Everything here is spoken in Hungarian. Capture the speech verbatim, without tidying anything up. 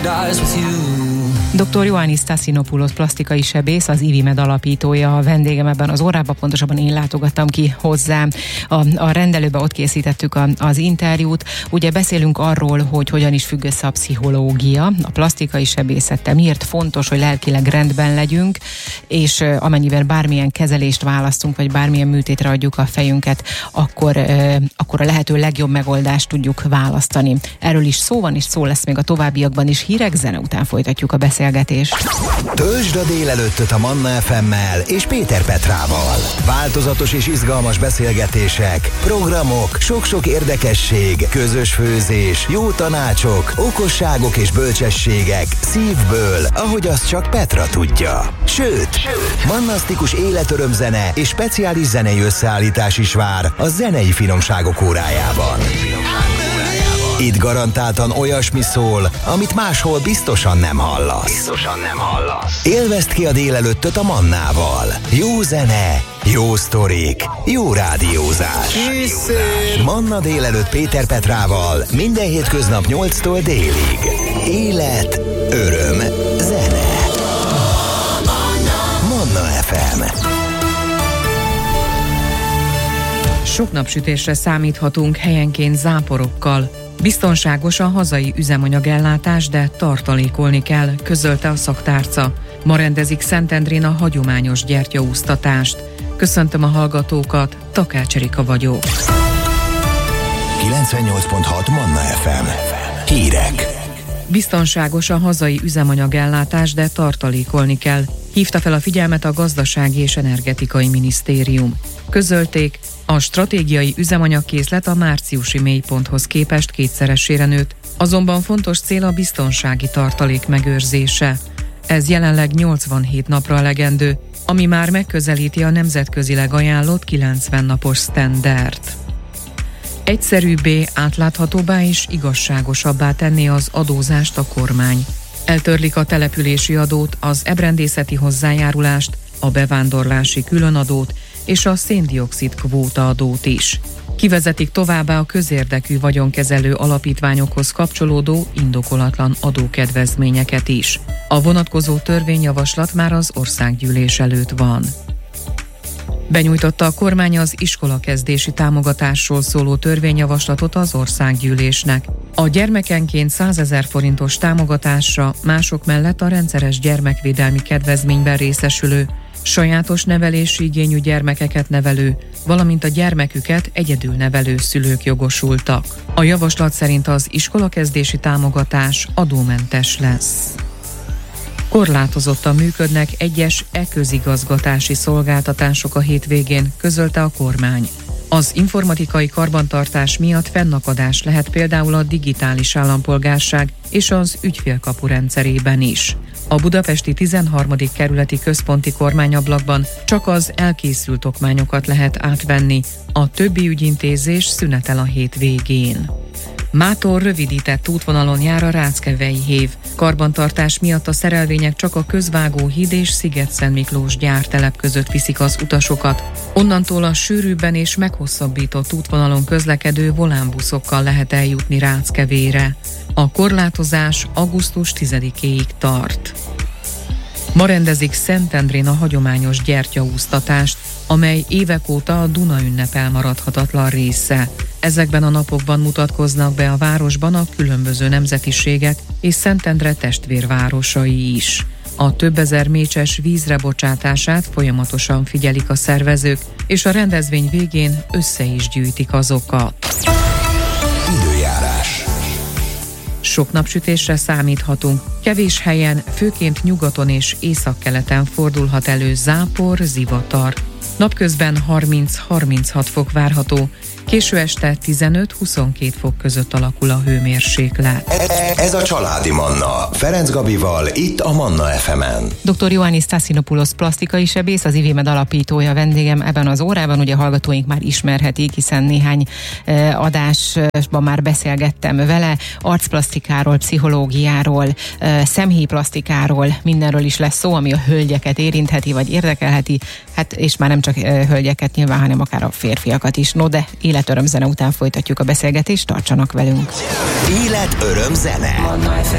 paradise with you. doktor Ioannis Stassinopoulos plastikai sebész, az IVIMED alapítója a vendégem ebben az órában, pontosabban én látogattam ki hozzá. A, a rendelőbe ott készítettük a, az interjút. Ugye beszélünk arról, hogy hogyan is függ össze a pszichológia a plastikai sebészettel, miért fontos, hogy lelkileg rendben legyünk, és amennyiben bármilyen kezelést választunk, vagy bármilyen műtétre adjuk a fejünket, akkor, akkor a lehető legjobb megoldást tudjuk választani. Erről is szó van, és szó lesz még a továbbiakban is. Hírek, zene után folytatjuk a beszélgetést. Töltsd a délelőttöt a Manna ef emmel és Péter Petrával. Változatos és izgalmas beszélgetések, programok, sok-sok érdekesség, közös főzés, jó tanácsok, okosságok és bölcsességek szívből, ahogy azt csak Petra tudja. Sőt, Sőt. mannasztikus életörömzene és speciális zenei összeállítás is vár a zenei finomságok órájában. Itt garantáltan olyasmi szól, amit máshol biztosan nem hallasz. Biztosan nem hallasz. Élvezd ki a délelőttöt a Mannával. Jó zene, jó sztorik, jó rádiózás. Készen. Manna délelőtt Péter Petrával minden hétköznap nyolctól délig. Élet, öröm, zene. Manna ef em. Sok napsütésre számíthatunk, helyenként záporokkal. Biztonságos a hazai üzemanyagellátás, de tartalékolni kell, közölte a szaktárca. Ma rendezik Szentendrén a hagyományos gyertyaúsztatást. Köszöntöm a hallgatókat, Takács Erika vagyok. kilencvennyolc pont hat Manna ef em. Hírek. Biztonságos a hazai üzemanyagellátás, de tartalékolni kell, hívta fel a figyelmet a Gazdasági és Energetikai Minisztérium. Közölték, a stratégiai üzemanyagkészlet a márciusi mélyponthoz képest kétszeresére nőtt, azonban fontos cél a biztonsági tartalék megőrzése. Ez jelenleg nyolcvanhét napra elegendő, ami már megközelíti a nemzetközileg ajánlott kilencven napos sztenderdt. Egyszerűbbé, átláthatóbbá és igazságosabbá tenné az adózást a kormány. Eltörlik a települési adót, az ebrendészeti hozzájárulást, a bevándorlási különadót és a széndioxid kvóta adót is. Kivezetik továbbá a közérdekű vagyonkezelő alapítványokhoz kapcsolódó indokolatlan adókedvezményeket is. A vonatkozó törvényjavaslat már az országgyűlés előtt van. Benyújtotta a kormány az iskolakezdési támogatásról szóló törvényjavaslatot az országgyűlésnek. A gyermekenként százezer forintos támogatásra mások mellett a rendszeres gyermekvédelmi kedvezményben részesülő, sajátos nevelési igényű gyermekeket nevelő, valamint a gyermeküket egyedül nevelő szülők jogosultak. A javaslat szerint az iskolakezdési támogatás adómentes lesz. Korlátozottan működnek egyes e-közigazgatási szolgáltatások a hétvégén, közölte a kormány. Az informatikai karbantartás miatt fennakadás lehet például a digitális állampolgárság és az ügyfélkapu rendszerében is. A budapesti tizenharmadik kerületi központi kormányablakban csak az elkészült okmányokat lehet átvenni, a többi ügyintézés szünetel a hétvégén. Mától rövidített útvonalon jár a Ráckevei hév. Karbantartás miatt a szerelvények csak a Közvágóhíd és Sziget-Szent Miklós gyártelep között viszik az utasokat. Onnantól a sűrűbben és meghosszabbított útvonalon közlekedő volánbuszokkal lehet eljutni Ráckevére. A korlátozás augusztus tizedikéig tart. Ma rendezik Szentendrén a hagyományos gyertyaúsztatást, amely évek óta a Duna ünnep elmaradhatatlan része. Ezekben a napokban mutatkoznak be a városban a különböző nemzetiségek és Szentendre testvérvárosai is. A több ezer mécses vízre bocsátását folyamatosan figyelik a szervezők, és a rendezvény végén össze is gyűjtik azokat. Időjárás. Sok napsütésre számíthatunk. Kevés helyen, főként nyugaton és északkeleten fordulhat elő zápor, zivatar. Napközben harminc-harminchat fok várható, késő este tizenöt-huszonkét fok között alakul a hőmérséklet. Ez a Családi Manna, Ferenc Gabival, itt a Manna ef emen. doktor Ioannis Stassinopoulos plastikai sebész, az IVIMED alapítója vendégem ebben az órában, ugye hallgatóink már ismerhetik, hiszen néhány eh, adásban már beszélgettem vele, arcplasztikáról, pszichológiáról, eh, szemhéjplasztikáról, mindenről is lesz szó, ami a hölgyeket érintheti, vagy érdekelheti, hát és már nem csak eh, hölgyeket nyilván, hanem akár a férfiakat is. No, de életöröm zene után folytatjuk a beszélgetést, tartsanak velünk. Élet, öröm, zene.